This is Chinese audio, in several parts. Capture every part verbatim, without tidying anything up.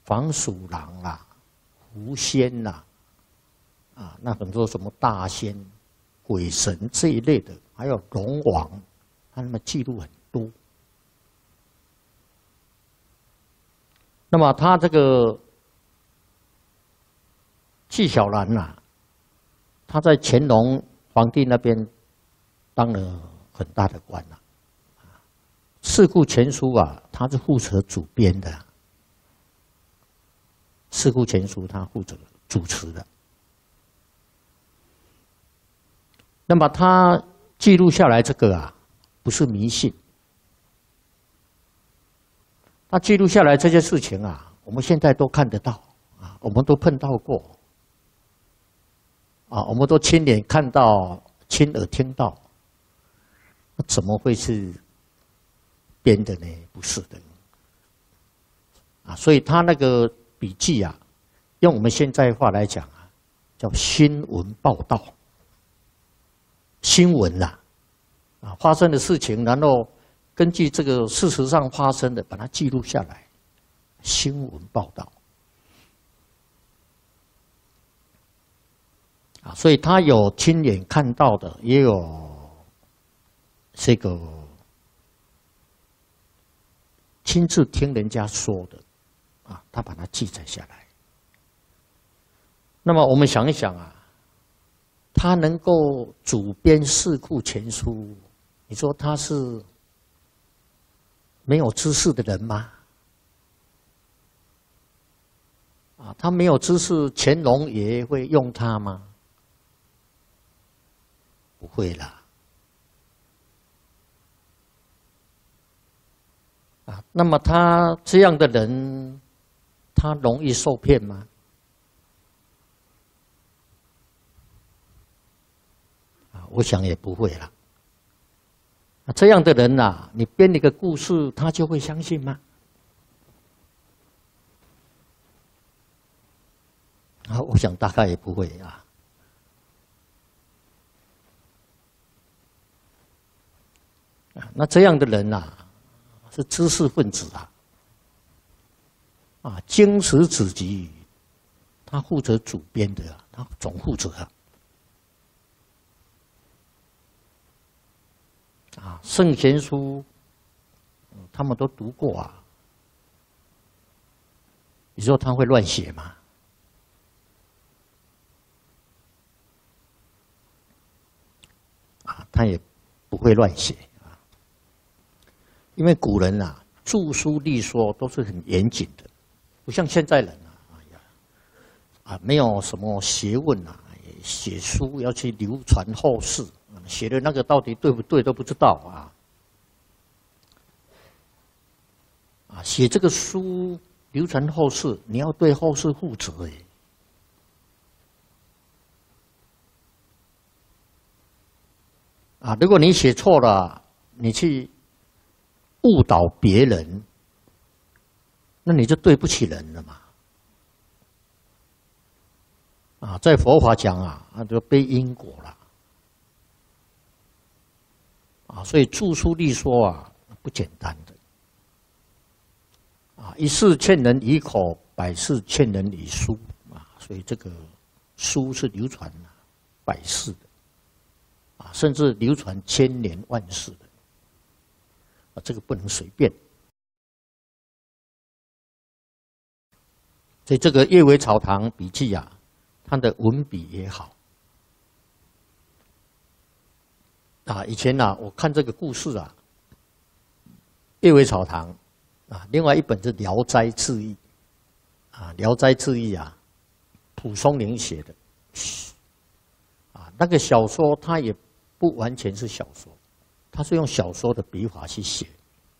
黄鼠狼啦、狐仙啦，啊，那很多什么大仙、鬼神这一类的，还有龙王，他们记录很多。那么他这个纪晓岚呐，他在乾隆皇帝那边当了很大的官呐。《四库全书》啊，他是负责主编的，《四库全书》他负责主持的。那么他记录下来这个啊，不是迷信。他记录下来这些事情啊，我们现在都看得到啊，我们都碰到过啊，我们都亲眼看到、亲耳听到，那怎么会是编的呢？不是的啊，所以他那个笔记啊，用我们现在话来讲啊，叫新闻报道。新闻啦，啊，发生的事情，然后根据这个事实上发生的，把它记录下来，新闻报道。啊，所以他有亲眼看到的，也有这个亲自听人家说的，啊，他把它记载下来。那么我们想一想啊，他能够主编《四库全书》，你说他是没有知识的人吗？啊，他没有知识，乾隆爷会用他吗？不会啦。啊，那么他这样的人，他容易受骗吗？啊，我想也不会啦。啊，这样的人呐、啊，你编一个故事，他就会相信吗？啊，我想大概也不会啊。啊，那这样的人呐、啊，是知识分子啊，啊，经史子集，他负责主编的，他总负责啊。啊，圣贤书，他们都读过啊。你说他会乱写吗？啊，他也不会乱写啊，因为古人啊，著书立说都是很严谨的，不像现在人啊，哎呀，啊，没有什么学问啊，写书要去流传后世。写的那个到底对不对都不知道啊！啊，写这个书流传后世，你要对后世负责哎。啊，如果你写错了，你去误导别人，那你就对不起人了嘛。啊，在佛法讲啊，那就背因果了。啊，所以著书立说啊，不简单的。啊，一事劝人以口，百事劝人以书啊，所以这个书是流传百世的，啊，甚至流传千年万世的，啊，这个不能随便。所以这个《阅微草堂笔记》啊，它的文笔也好。啊，以前啊，我看这个故事啊，《阅微草堂》啊，另外一本是《聊斋志异》啊，《聊斋志异》啊，蒲松龄写的啊，那个小说它也不完全是小说，它是用小说的笔法去写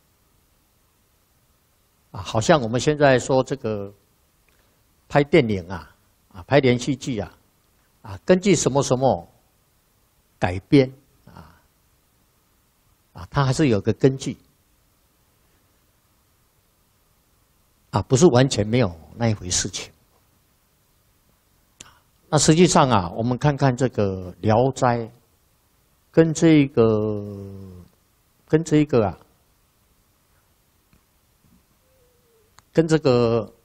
啊，好像我们现在说这个拍电影啊，啊，拍连续剧啊，啊，根据什么什么改编。啊，它还是有个根据，啊，不是完全没有那一回事情。那实际上啊，我们看看这个《聊斋》，跟这个跟这个啊，跟这个